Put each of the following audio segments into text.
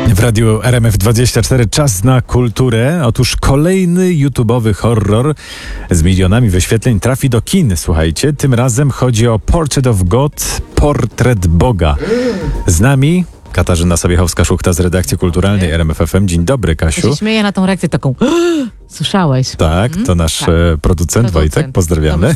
W radiu RMF24 czas na kulturę. Otóż kolejny YouTube'owy horror z milionami wyświetleń trafi do kin. Słuchajcie, tym razem chodzi o Portrait of God, Portret Boga. Z nami Katarzyna Sobiechowska-Szuchta z redakcji kulturalnej RMF FM. Dzień dobry, Kasiu. Ja się śmieję na tą reakcję taką. Słyszałeś? Tak, to nasz producent Wojtek. Pozdrawiamy.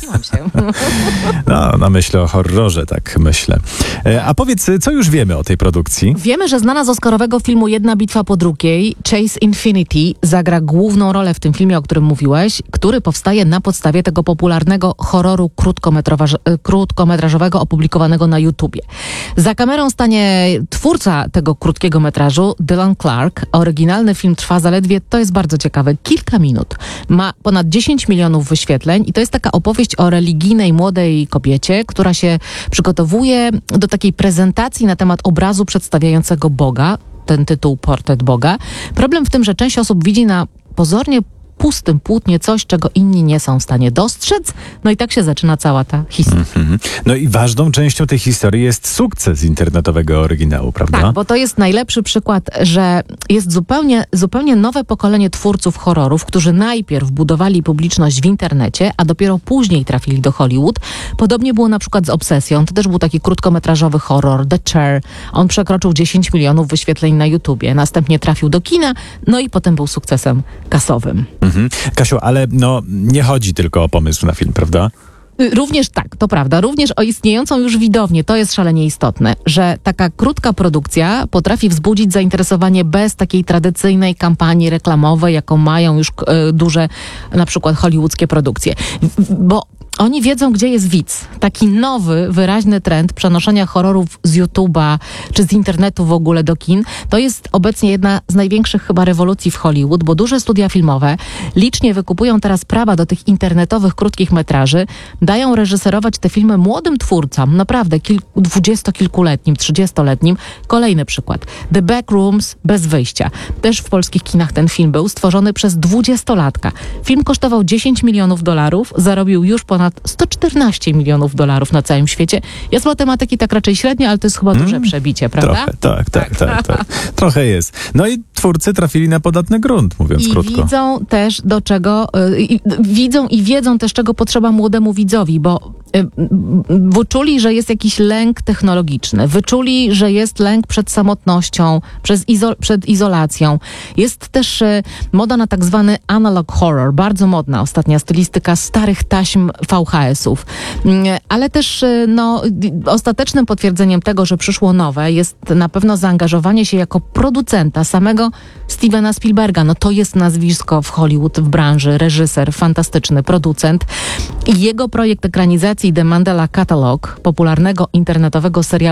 No, na myśl o horrorze, tak myślę. A powiedz, co już wiemy o tej produkcji? Wiemy, że znana z oscarowego filmu Jedna bitwa po drugiej, Chase Infinity, zagra główną rolę w tym filmie, o którym mówiłeś, który powstaje na podstawie tego popularnego horroru krótkometrażowego opublikowanego na YouTubie. Za kamerą stanie twórca tego krótkiego metrażu, Dylan Clark. Oryginalny film trwa zaledwie, to jest bardzo ciekawe, kilka minut. Ma ponad 10 milionów wyświetleń i to jest taka opowieść o religijnej młodej kobiecie, która się przygotowuje do takiej prezentacji na temat obrazu przedstawiającego Boga. Ten tytuł Portret Boga. Problem w tym, że część osób widzi na pozornie pustym płótnie coś, czego inni nie są w stanie dostrzec. No i tak się zaczyna cała ta historia. No i ważną częścią tej historii jest sukces internetowego oryginału, prawda? Tak, bo to jest najlepszy przykład, że jest zupełnie nowe pokolenie twórców horrorów, którzy najpierw budowali publiczność w internecie, a dopiero później trafili do Hollywood. Podobnie było na przykład z Obsesją. To też był taki krótkometrażowy horror, The Chair. On przekroczył 10 milionów wyświetleń na YouTubie. Następnie trafił do kina, no i potem był sukcesem kasowym. Kasiu, ale nie chodzi tylko o pomysł na film, prawda? Również tak, to prawda. Również o istniejącą już widownię. To jest szalenie istotne, że taka krótka produkcja potrafi wzbudzić zainteresowanie bez takiej tradycyjnej kampanii reklamowej, jaką mają już duże, na przykład hollywoodzkie produkcje. Bo oni wiedzą, gdzie jest widz. Taki nowy, wyraźny trend przenoszenia horrorów z YouTube'a czy z internetu w ogóle do kin. To jest obecnie jedna z największych chyba rewolucji w Hollywood, bo duże studia filmowe licznie wykupują teraz prawa do tych internetowych krótkich metraży, dają reżyserować te filmy młodym twórcom, naprawdę 20-kilkuletnim, 30-letnim. Kolejny przykład. The Backrooms bez wyjścia. Też w polskich kinach ten film był stworzony przez 20-latka. Film kosztował $10 milionów, zarobił już ponad $114 milionów na całym świecie. Ja z matematyki tak raczej średnio, ale to jest chyba duże przebicie, prawda? Trochę, tak. Trochę jest. No i twórcy trafili na podatny grunt, mówiąc krótko. I widzą też do czego, wiedzą też, czego potrzeba młodemu widzowi, bo wyczuli, że jest jakiś lęk technologiczny, wyczuli, że jest lęk przed samotnością, przed izolacją. Jest też moda na tak zwany analog horror, bardzo modna ostatnia stylistyka starych taśm VHS-ów. Ale też ostatecznym potwierdzeniem tego, że przyszło nowe, jest na pewno zaangażowanie się jako producenta samego Stevena Spielberga. No to jest nazwisko w Hollywood, w branży, reżyser, fantastyczny producent. I jego projekt ekranizacji The Mandela Catalog, popularnego internetowego serialu